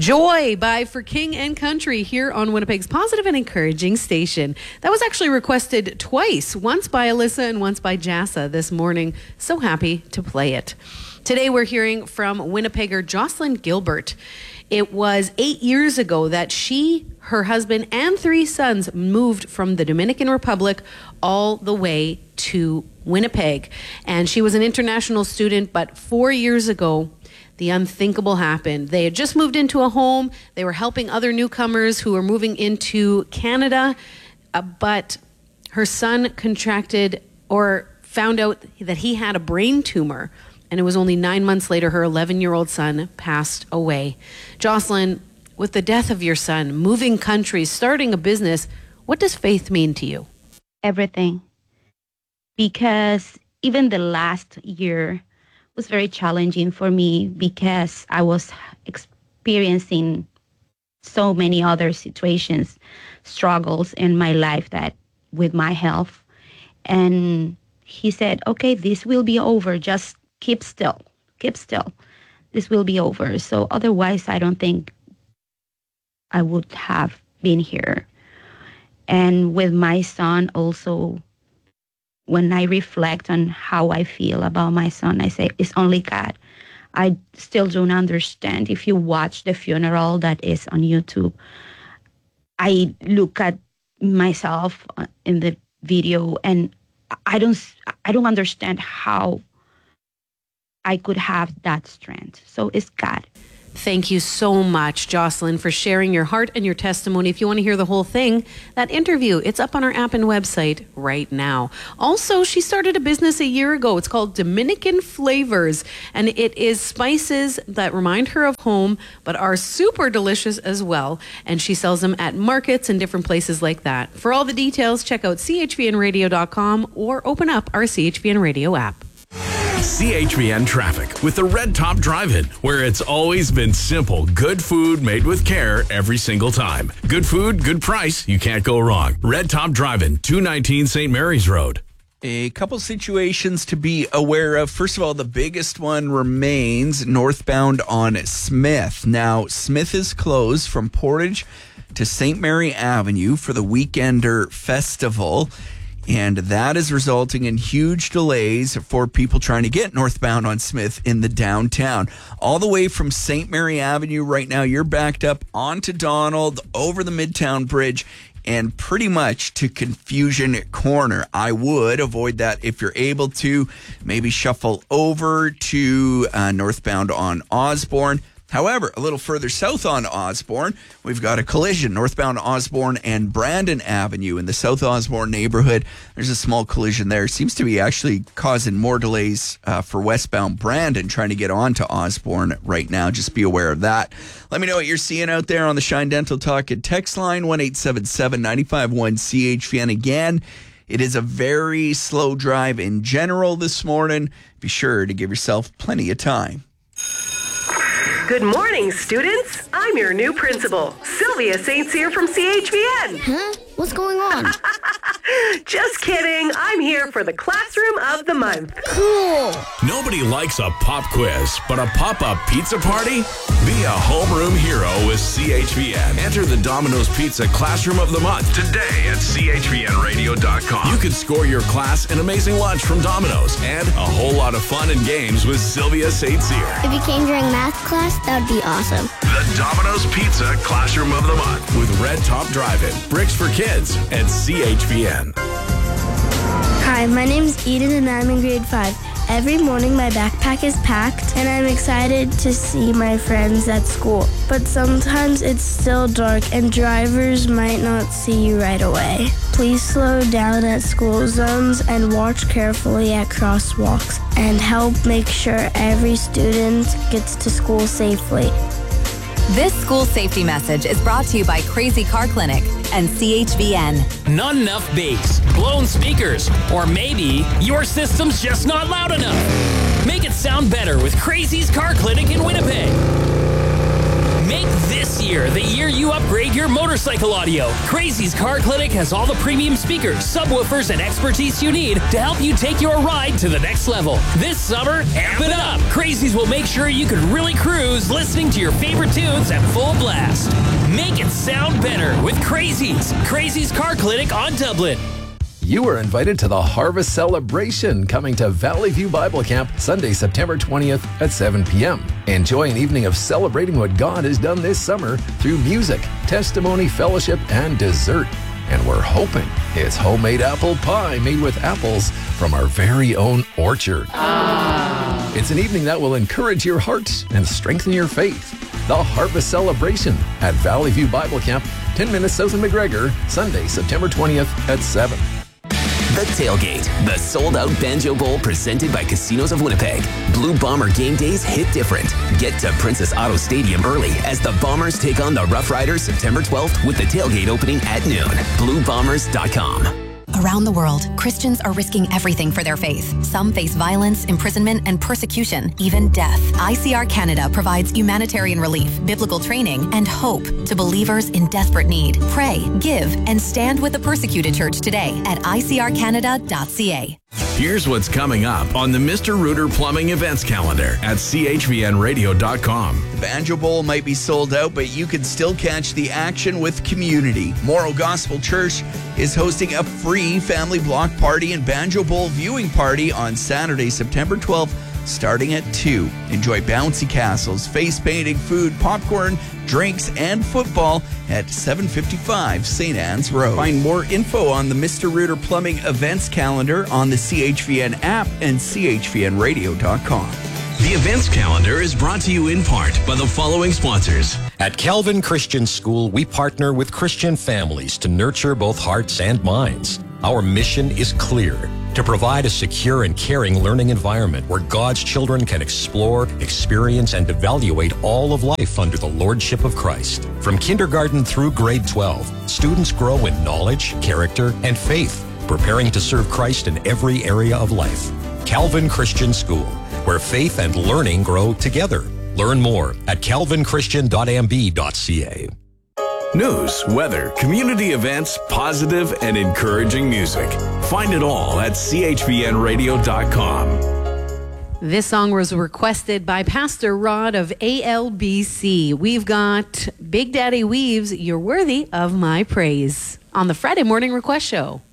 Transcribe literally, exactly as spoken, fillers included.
Joy by For King and Country here on Winnipeg's positive and encouraging station. That was actually requested twice, once by Alyssa and once by Jassa this morning. So happy to play it. Today we're hearing from Winnipegger Jocelyn Gilbert. It was eight years ago that she, her husband, and three sons moved from the Dominican Republic all the way to Winnipeg. And she was an international student, but four years ago, the unthinkable happened. They had just moved into a home. They were helping other newcomers who were moving into Canada. Uh, but her son contracted or found out that he had a brain tumor. And it was only nine months later, her eleven-year-old son passed away. Jocelyn, with the death of your son, moving countries, starting a business, what does faith mean to you? Everything. Because even the last year was very challenging for me because I was experiencing so many other situations, struggles in my life that with my health. And he said, okay, this will be over. Just keep still, keep still. This will be over. So otherwise, I don't think I would have been here. And with my son also, when I reflect on how I feel about my son, I say, it's only God. I still don't understand. If you watch the funeral that is on YouTube, I look at myself in the video and I don't, I don't understand how I could have that strength. So it's God. Thank you so much, Jocelyn, for sharing your heart and your testimony. If you want to hear the whole thing, that interview, it's up on our app and website right now. Also, she started a business a year ago. It's called Dominican Flavors, and it is spices that remind her of home, but are super delicious as well. And she sells them at markets and different places like that. For all the details, check out c h v n radio dot com or open up our C H V N Radio app. C H V N Traffic with the Red Top Drive-In, where it's always been simple. Good food made with care every single time. Good food, good price. You can't go wrong. Red Top Drive-In, two nineteen Saint Mary's Road. A couple situations to be aware of. First of all, the biggest one remains northbound on Smith. Now, Smith is closed from Portage to Saint Mary Avenue for the Weekender Festival. And that is resulting in huge delays for people trying to get northbound on Smith in the downtown. All the way from Saint Mary Avenue right now, you're backed up onto Donald, over the Midtown Bridge, and pretty much to Confusion Corner. I would avoid that if you're able to. Maybe shuffle over to uh, northbound on Osborne. However, a little further south on Osborne, we've got a collision northbound Osborne and Brandon Avenue in the South Osborne neighborhood. There's a small collision there. Seems to be actually causing more delays uh, for westbound Brandon trying to get onto Osborne right now. Just be aware of that. Let me know what you're seeing out there on the Shine Dental Talk and text line one eight seven seven, nine five one, C H V N. Again, it is a very slow drive in general this morning. Be sure to give yourself plenty of time. Good morning, students. I'm your new principal, Sylvia Saint Cyr from C H V N. Huh? What's going on? Just kidding. I'm here for the Classroom of the Month. Cool. Nobody likes a pop quiz, but a pop-up pizza party? Be a homeroom hero with C H V N. Enter the Domino's Pizza Classroom of the Month today at c h v n radio dot com. You can score your class an amazing lunch from Domino's and a whole lot of fun and games with Sylvia Saint Cyr. If you came during math class, that would be awesome. The Domino's Pizza Classroom of the Month with Red Top Drive-In, Bricks for Kids, and C H V N. Hi, my name's Eden and I'm in grade five. Every morning my backpack is packed and I'm excited to see my friends at school. But sometimes it's still dark and drivers might not see you right away. Please slow down at school zones and watch carefully at crosswalks and help make sure every student gets to school safely. This school safety message is brought to you by Crazy Car Clinic and C H V N. Not enough bass, blown speakers, or maybe your system's just not loud enough. Make it sound better with Crazy's Car Clinic in Winnipeg. Make this year the year you upgrade upgrade your motorcycle audio, Crazy's Car Clinic has all the premium speakers, subwoofers, and expertise you need to help you take your ride to the next level. This summer, amp it up. Crazy's will make sure you can really cruise listening to your favorite tunes at full blast. Make it sound better with Crazy's. Crazy's Car Clinic on Dublin. You are invited to the Harvest Celebration coming to Valley View Bible Camp Sunday, September twentieth at seven p.m. Enjoy an evening of celebrating what God has done this summer through music, testimony, fellowship, and dessert. And we're hoping it's homemade apple pie made with apples from our very own orchard. Ah. It's an evening that will encourage your heart and strengthen your faith. The Harvest Celebration at Valley View Bible Camp, ten minutes south of McGregor, Sunday, September twentieth at seven. The Tailgate, the sold-out Banjo Bowl presented by Casinos of Winnipeg. Blue Bomber game days hit different. Get to Princess Auto Stadium early as the Bombers take on the Rough Riders September twelfth with the tailgate opening at noon. blue bombers dot com. Around the world, Christians are risking everything for their faith. Some face violence, imprisonment, and persecution, even death. I C R Canada provides humanitarian relief, biblical training, and hope to believers in desperate need. Pray, give, and stand with the persecuted church today at I C R canada dot c a. Here's what's coming up on the Mister Rooter Plumbing events calendar at c h v n radio dot com. The Banjo Bowl might be sold out, but you can still catch the action with Community. Morrow Gospel Church is hosting a free family block party and Banjo Bowl viewing party on Saturday, September twelfth, starting at two. Enjoy bouncy castles, face painting, food, popcorn, drinks, and football at seven fifty-five Saint Anne's Road. Find more info on the Mister Rooter Plumbing events calendar on the C H V N app and c h v n radio dot com. The events calendar is brought to you in part by the following sponsors. At Calvin Christian School, we partner with Christian families to nurture both hearts and minds. Our mission is clear: to provide a secure and caring learning environment where God's children can explore, experience, and evaluate all of life under the Lordship of Christ. From kindergarten through grade twelve, students grow in knowledge, character, and faith, preparing to serve Christ in every area of life. Calvin Christian School, where faith and learning grow together. Learn more at calvin christian dot m b dot c a. News, weather, community events, positive and encouraging music. Find it all at c h v n radio dot com. This song was requested by Pastor Rod of A L B C. We've got Big Daddy Weave's You're Worthy of My Praise on the Friday Morning Request Show.